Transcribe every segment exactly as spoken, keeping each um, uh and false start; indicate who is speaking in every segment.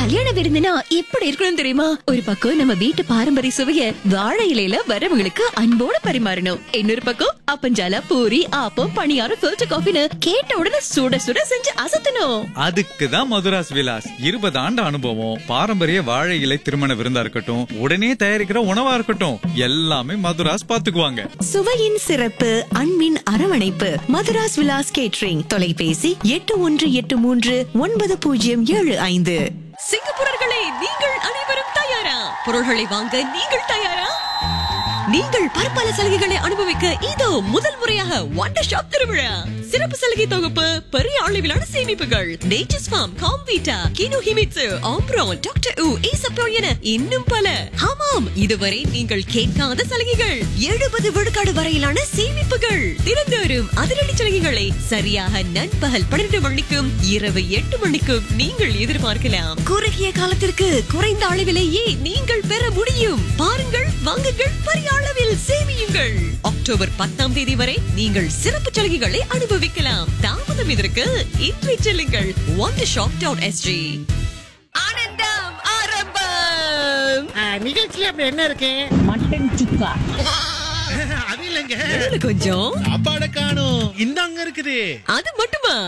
Speaker 1: கல்யாண விருந்துனா எப்படி இருக்கணும் தெரியுமா? ஒரு பக்கம் நம்ம வீட்டு பாரம்பரிய சுவைய வாழை இலையில வரவங்களுக்கு அன்போட பரிமாறணும். இன்னொரு பக்கம் அப்பஞ்சால, பூரி, ஆப்பம், பணியாரம், ஃபில்டர் காஃபின்னு கேட்ட உடனே சுட சுட செஞ்சு அசத்தணும்.
Speaker 2: அதுக்குதான் மதுராஸ் விலாஸ். இருபது ஆண்டு அனுபவம், பாரம்பரிய வாழை இலை திருமண விருந்தா இருக்கட்டும், உடனே தயாரிக்கிற உணவா இருக்கட்டும், எல்லாமே மதுராஸ் பாத்துக்குவாங்க.
Speaker 3: சுவையின் சிறப்பு, அன்பின் அரவணைப்பு. மதுராஸ் விலாஸ் கேட்டரிங். தொலைபேசி எட்டு ஒன்று எட்டு மூன்று ஒன்பது பூஜ்ஜியம் ஏழு ஐந்து.
Speaker 4: சிங்கப்பூரர்களே, நீங்கள் அனைவரும் தயாரா? பொருள்களை வாங்க நீங்கள் தயாரா? நீங்கள் பற்பல சலுகைகளை அனுபவிக்க இதோ முதல் முறையாக வண்டர் ஷாப் திருவிழா. சிறப்பு சலுகை தொகுப்பு, பெரிய அளவிலான சேமிப்புகள், nature's form, Comvita, GNU Himitsu, ஆம்ப்ரோன், doctor உ, ஈசப்போ என இன்னும் பல. ஆமாம், இதுவரை நீங்கள் கேட்காத சலுகைகள். எழுபது விழுக்காடு வரையிலான சேமிப்புகள். தினந்தோறும் அதிரடி சலுகைகளை சரியாக நண்பகல் பன்னிரண்டு மணிக்கும் இரவு எட்டு மணிக்கும் நீங்கள் எதிர்பார்க்கலாம். குறுகிய காலத்திற்கு குறைந்த அளவிலேயே நீங்கள் பெற முடியும். பாருங்கள், வாங்குங்கள், பெரிய அளவில் சேமியுங்கள். அக்டோபர் பத்தாம் தேதி வரை நீங்கள் சிறப்பு சலுகைகளை அனுபவிக்கலாம். தாமதம் இதற்கு இன்றைய செல்லுங்கள் wonder shop dot s g. ஆனந்தம் ஆரம்பம்.
Speaker 5: நிகழ்ச்சியில அப்படி என்ன இருக்கு?
Speaker 6: மட்டன் சுக்கா.
Speaker 5: அது இல்லங்க,
Speaker 4: இதுல கொஞ்சம்
Speaker 5: சாப்பாடு காணும். இந்தாங்க இருக்குது.
Speaker 4: அது மட்டுமா?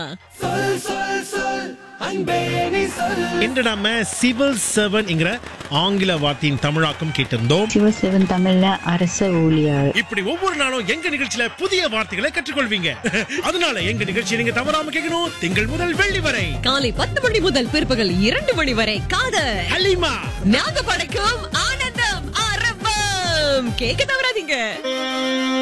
Speaker 5: இன்று நாம சிவில் சர்வன்ட் என்கிற ஆங்கில வார்த்தையின் தமிழாக்கம் கேட்டிருந்தோம்.
Speaker 6: சிவசேவன் தமிழ்ல அரச ஊழியர்.
Speaker 5: இப்படி ஒவ்வொரு நாளும் எங்க நிகழ்ச்சியில புதிய வார்த்தைகளை கற்றுக்கொள்வீங்க. அதனால எங்க நிகழ்ச்சியை நீங்க தவறாம கேட்கணும். திங்கள் முதல் வெள்ளி வரை
Speaker 4: காலை பத்து மணி முதல் பிற்பகல் இரண்டு மணி வரை காதல்
Speaker 5: ஹலிமா
Speaker 4: நாங்க படைக்கும் ஆனந்தம் ஆரம்பம். கேட்க தவறாதீங்க.